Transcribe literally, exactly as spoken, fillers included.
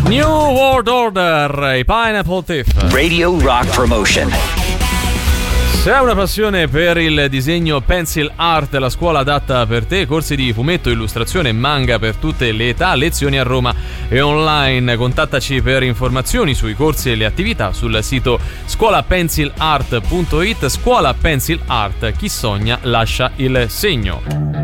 New World Order, i Pineapple Thief. Radio Rock Promotion. Se hai una passione per il disegno pencil art, la scuola adatta per te, corsi di fumetto, illustrazione e manga per tutte le età, lezioni a Roma e online. Contattaci per informazioni sui corsi e le attività sul sito scuola pencil art punto it. Scuola Pencil Art, chi sogna lascia il segno.